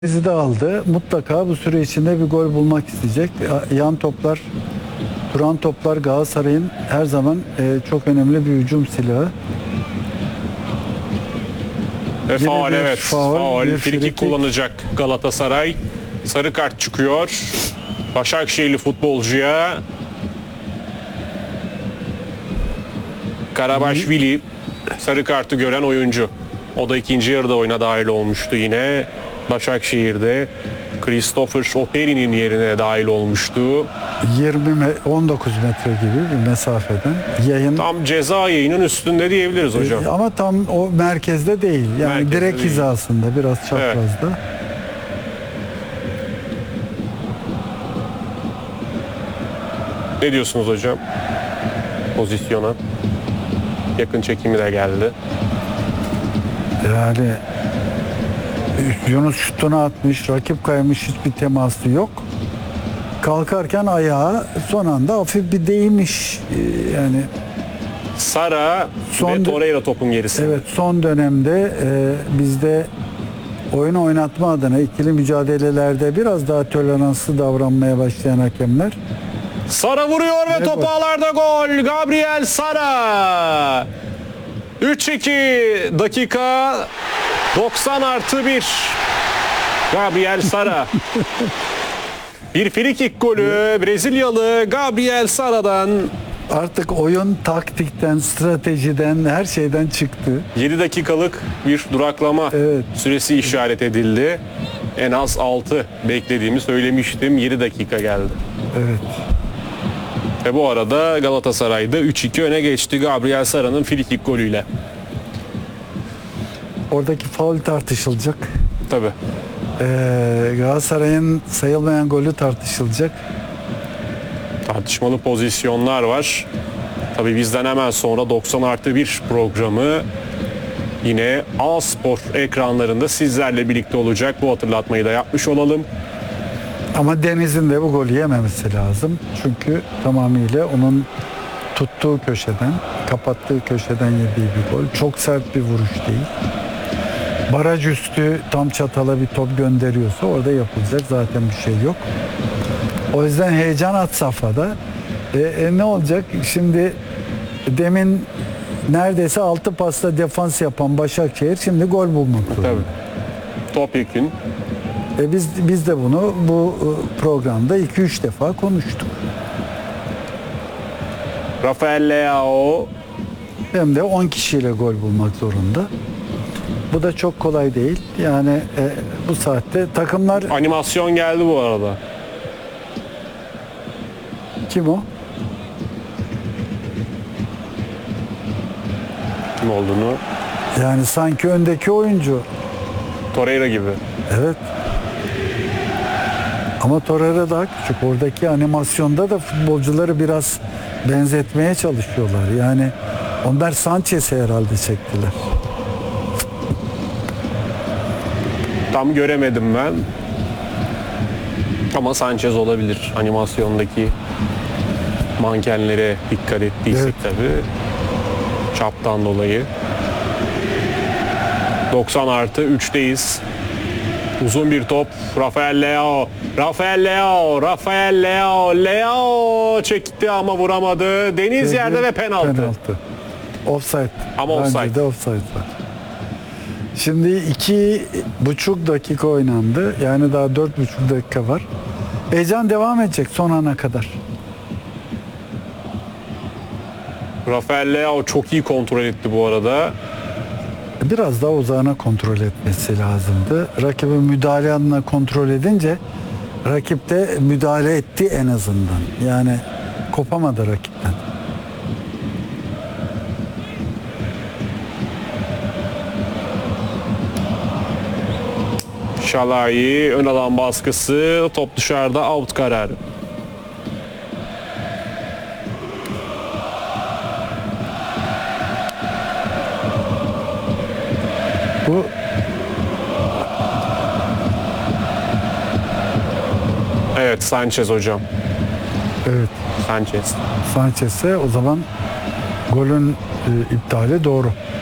Bizi de aldı. Mutlaka bu süre içinde bir gol bulmak isteyecek. Yan toplar, duran toplar Galatasaray'ın her zaman çok önemli bir hücum silahı. Ve faul, evet. Faul, bir Frikik kullanacak Galatasaray. Sarı kart çıkıyor. Başakşehirli futbolcuya. Karabaşvili sarı kartı gören oyuncu. O da ikinci yarıda oyuna dahil olmuştu yine. Başakşehir'de Christopher Operi'nin yerine dahil olmuştu. 19 metre gibi bir mesafeden yayın. Tam ceza yayının üstünde diyebiliriz hocam. Ama tam o merkezde değil. Yani Merkezde direkt değil. hizasında, biraz çaprazda. Evet. Ne diyorsunuz hocam? Pozisyona. Yakın çekimi de geldi. Yani Yunus şutunu atmış, rakip kaymış, hiçbir teması yok. Kalkarken ayağı son anda hafif bir değmiş. Yani Sara ve Torreira topun gerisi. evet, son dönemde bizde oyun oynatma adına ikili mücadelelerde biraz daha toleranslı davranmaya başlayan hakemler. Sara vuruyor ve top gol. ağlarda gol. Gabriel Sara. 3-2 dakika 90+1. Gabriel Sara. Bir frikik golü Brezilyalı Gabriel Sara'dan. Artık oyun taktikten, stratejiden, her şeyden çıktı. 7 dakikalık bir duraklama Evet. süresi işaret edildi. En az 6 beklediğimi söylemiştim. 7 dakika geldi. Evet. Ve bu arada Galatasaray'da 3-2 öne geçti Gabriel Sara'nın frikik golüyle. Oradaki faul tartışılacak. Tabii. Galatasaray'ın sayılmayan golü tartışılacak. Tartışmalı pozisyonlar var. Tabii bizden hemen sonra 90+1 programı yine A-Spor ekranlarında sizlerle birlikte olacak. Bu hatırlatmayı da yapmış olalım. Ama Deniz'in de bu golü yememesi lazım. Çünkü tamamıyla onun tuttuğu köşeden, kapattığı köşeden yediği bir gol. Çok sert bir vuruş değil. Baraj üstü tam çatala bir top gönderiyorsa orada yapılacak zaten bir şey yok. O yüzden heyecan had safhada. Ne olacak? Şimdi demin neredeyse 6 pasla defans yapan Başakşehir şimdi gol bulmak zorunda. Tabii. Topyekün. Biz de bunu bu programda 2-3 defa konuştuk. Rafael Leao. Hem de 10 kişiyle gol bulmak zorunda. Bu da çok kolay değil. Yani bu saatte takımlar Animasyon geldi bu arada. kim o? Kim olduğunu. Yani sanki öndeki oyuncu. Torreira gibi. Evet. Ama Torreira daha küçük. Oradaki animasyonda da futbolcuları biraz benzetmeye çalışıyorlar. Yani onlar Sanchez'i herhalde çektiler. Tam göremedim ben. Ama Sanchez olabilir. Animasyondaki mankenlere dikkat ettiysek Evet. tabii. Çaptan dolayı. 90+3'teyiz. Uzun bir top. Rafael Leao. Rafael Leao. Rafael Leao. Leao çekti ama vuramadı. Deniz yerde ve penaltı. Penaltı. Offside. Ama Bence offside. de offside var. Şimdi 2,5 dakika oynandı. Yani daha 4,5 dakika var. Heyecan devam edecek son ana kadar. Rafael Leao çok iyi kontrol etti bu arada. Biraz daha uzağına kontrol etmesi lazımdı. Rakibi müdahale adına kontrol edince rakip de müdahale etti en azından. Yani kopamadı rakipten. Şalai ön alan baskısı, top dışarıda, out kararı. Bu Evet, Sanchez hocam. evet, Sanchez. Sanchez'e o zaman golün iptali doğru.